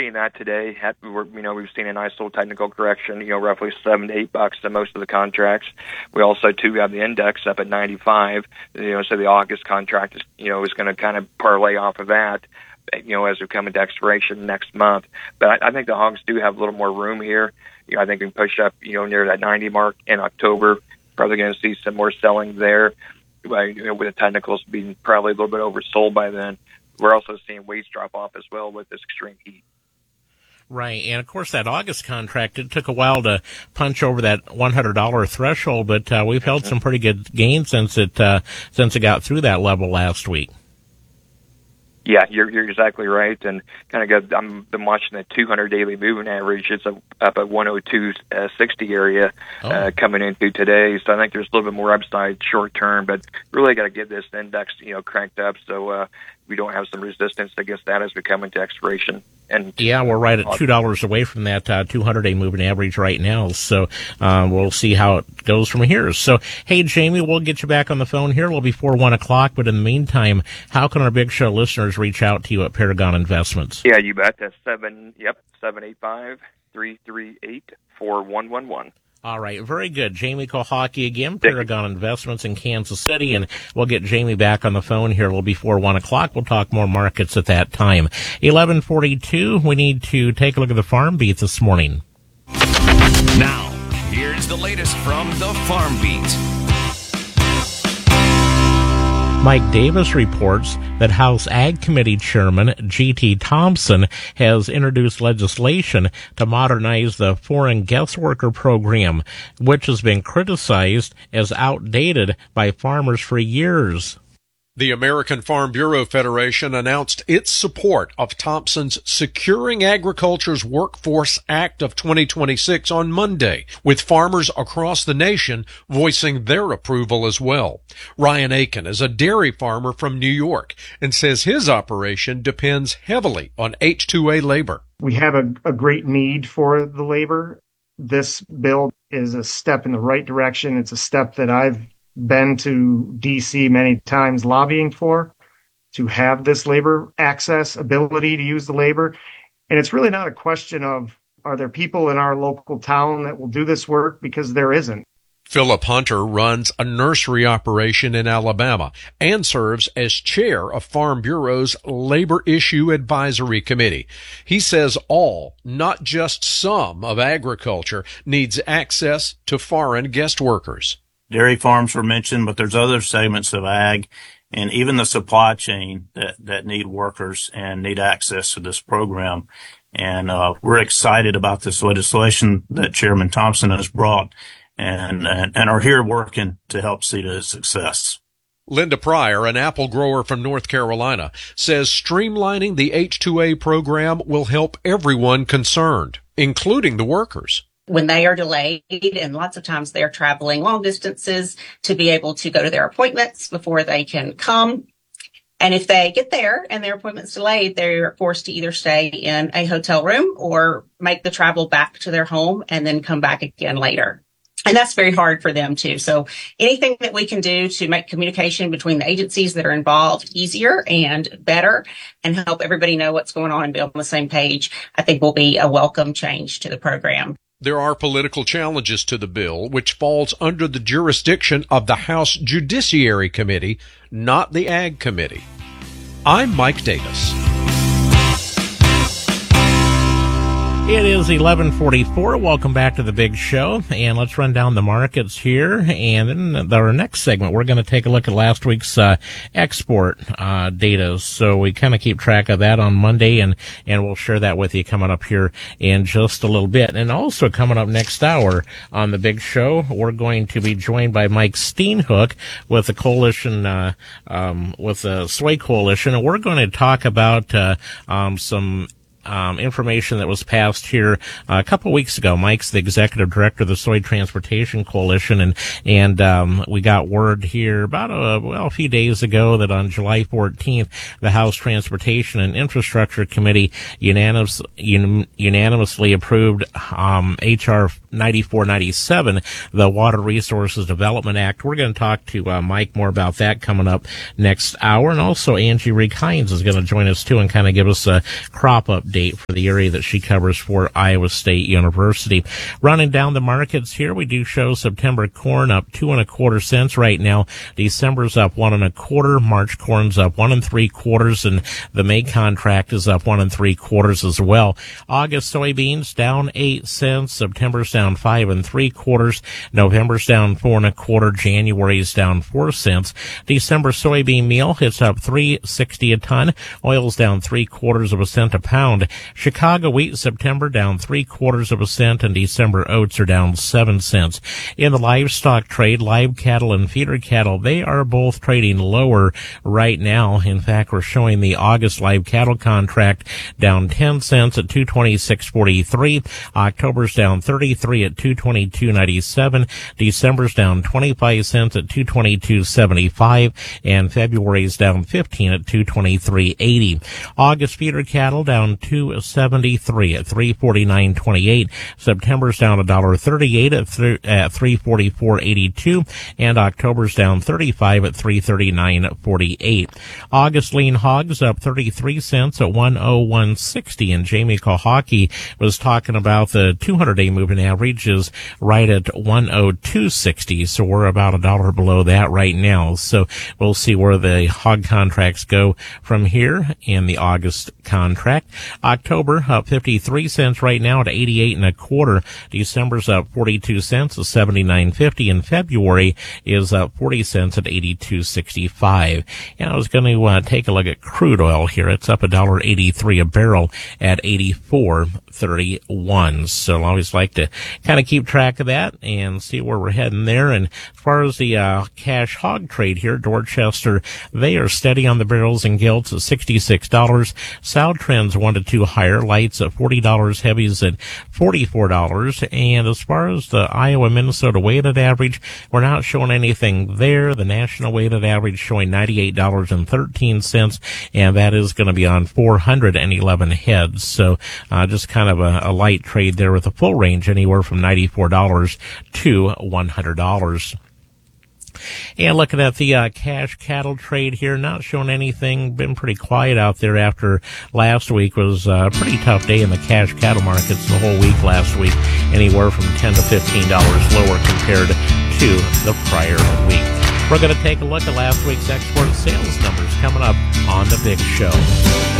seeing that today. We've seen a nice little technical correction, roughly $7 to $8 to most of the contracts. We also, too, have the index up at 95, so the August contract is going to kind of parlay off of that, as we come into expiration next month. But I think the hogs do have a little more room here. I think we can push up, near that 90 mark in October. Probably going to see some more selling there, with the technicals being probably a little bit oversold by then. We're also seeing weights drop off as well with this extreme heat. Right, and of course that August contract, it took a while to punch over that $100 threshold, but we've held some pretty good gains since it got through that level last week. Yeah, you're exactly right, and kind of I'm been watching the 200 daily moving average. It's up at 102.60 area coming into today. So I think there's a little bit more upside short term, but really got to get this index cranked up so we don't have some resistance against that as we come into expiration. And yeah, we're right at $2 away from that 200-day moving average right now. So we'll see how it goes from here. So, hey, Jamie, we'll get you back on the phone here a little before 1 o'clock. But in the meantime, how can our Big Show listeners reach out to you at Paragon Investments? Yeah, you bet. That's 785-338-4111. All right, very good. Jamie Kohaki again, Paragon Investments in Kansas City, and we'll get Jamie back on the phone here a little before 1 o'clock. We'll talk more markets at that time. 11:42, we need to take a look at the Farm Beat this morning. Now, here's the latest from the Farm Beat. Mike Davis reports that House Ag Committee Chairman G.T. Thompson has introduced legislation to modernize the foreign guest worker program, which has been criticized as outdated by farmers for years. The American Farm Bureau Federation announced its support of Thompson's Securing Agriculture's Workforce Act of 2026 on Monday, with farmers across the nation voicing their approval as well. Ryan Aiken is a dairy farmer from New York and says his operation depends heavily on H-2A labor. We have a great need for the labor. This bill is a step in the right direction. It's a step that I've been to D.C. many times lobbying for, to have this labor access, ability to use the labor. And it's really not a question of, are there people in our local town that will do this work? Because there isn't. Philip Hunter runs a nursery operation in Alabama and serves as chair of Farm Bureau's Labor Issue Advisory Committee. He says all, not just some, of agriculture needs access to foreign guest workers. Dairy farms were mentioned, but there's other segments of ag and even the supply chain that need workers and need access to this program. And we're excited about this legislation that Chairman Thompson has brought and are here working to help see to its success. Linda Pryor, an apple grower from North Carolina, says streamlining the H-2A program will help everyone concerned, including the workers. When they are delayed, and lots of times they're traveling long distances to be able to go to their appointments before they can come. And if they get there and their appointment's delayed, they're forced to either stay in a hotel room or make the travel back to their home and then come back again later. And that's very hard for them too. So anything that we can do to make communication between the agencies that are involved easier and better and help everybody know what's going on and be on the same page, I think will be a welcome change to the program. There are political challenges to the bill, which falls under the jurisdiction of the House Judiciary Committee, not the Ag Committee. I'm Mike Davis. It is 11:44. Welcome back to the Big Show, and let's run down the markets here. And then our next segment, we're going to take a look at last week's export data. So we kind of keep track of that on Monday, and we'll share that with you coming up here in just a little bit. And also coming up next hour on the Big Show, we're going to be joined by Mike Steenhoek with the coalition, with the Soy Coalition, and we're going to talk about some information that was passed here a couple weeks ago. Mike's the executive director of the Soy Transportation Coalition, and we got word here about a few days ago that on July 14th, the House Transportation and Infrastructure Committee unanimously approved H.R. 9497, the Water Resources Development Act. We're going to talk to Mike more about that coming up next hour, and also Angie Reek-Hines is going to join us too and kind of give us a crop update update for the area that she covers for Iowa State University. Running down the markets here, we do show September corn up 2 1/4 cents right now. December's up 1 1/4. March corn's up 1 3/4, and the May contract is up 1 3/4 as well. August soybeans down 8 cents. September's down 5 3/4. November's down 4 1/4. January's down 4 cents. December soybean meal, it's up $3.60 a ton. Oil's down 3/4 cent a pound. Chicago wheat September down 3/4 cent, and December oats are down 7 cents. In the livestock trade, live cattle and feeder cattle, they are both trading lower right now. In fact, we're showing the August live cattle contract down 10 cents at 226.43. October's down 33 at 222.97. December's down 25 cents at 222.75, and February's down 15 at 223.80. August feeder cattle down 273 at 349.28. September's down $1.38 at 344.82, and October's down 35 at 339.48. August lean hogs up 33 cents at 101.60, and Jamie Kohaki was talking about the 200-day moving average is right at 102.60, so we're about $1 below that right now. So we'll see where the hog contracts go from here in the August contract. October up 53 cents right now at 88 1/4. December's up 42 cents at 79.50, and February is up 40 cents at 82.65. And I was going to take a look at crude oil here. It's up $1.83 a barrel at 84.31. So I always like to kind of keep track of that and see where we're heading there. And as far as the cash hog trade here, Dorchester, they are steady on the barrels and gilts at $66. South Trends 1 to 2 higher, lights at $40, heavies at $44. And as far as the Iowa Minnesota weighted average, we're not showing anything there. The national weighted average showing $98.13, and that is going to be on 411 heads. So just kind of a light trade there with a full range anywhere from $94 to $100. And looking at the cash cattle trade here, not showing anything, been pretty quiet out there after last week was a pretty tough day in the cash cattle markets the whole week last week, anywhere from $10 to $15 lower compared to the prior week. We're going to take a look at last week's export sales numbers coming up on The Big Show.